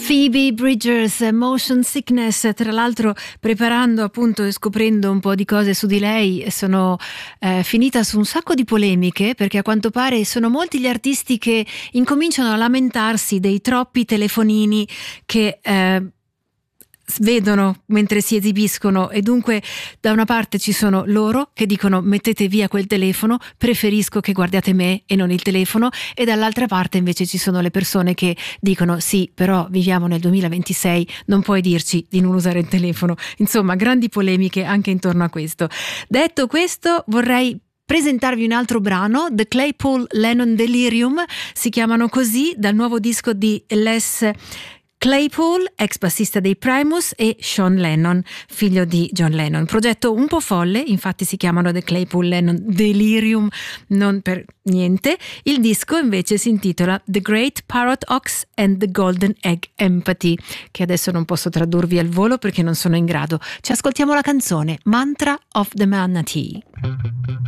Phoebe Bridgers, Motion Sickness. Tra l'altro, preparando appunto e scoprendo un po' di cose su di lei, sono finita su un sacco di polemiche, perché a quanto pare sono molti gli artisti che incominciano a lamentarsi dei troppi telefonini che vedono mentre si esibiscono, e dunque da una parte ci sono loro che dicono mettete via quel telefono, preferisco che guardiate me e non il telefono, e dall'altra parte invece ci sono le persone che dicono sì, però viviamo nel 2026, non puoi dirci di non usare il telefono. Insomma, grandi polemiche anche intorno a questo. Detto questo, vorrei presentarvi un altro brano, The Claypool Lennon Delirium, si chiamano così, dal nuovo disco di Les Claypool, ex bassista dei Primus, e Sean Lennon, figlio di John Lennon. Progetto un po' folle, infatti si chiamano The Claypool Lennon Delirium, non per niente. Il disco invece si intitola The Great Parrot Ox and the Golden Egg Empathy, che adesso non posso tradurvi al volo perché non sono in grado. Ci ascoltiamo la canzone Mantra of the Manatee.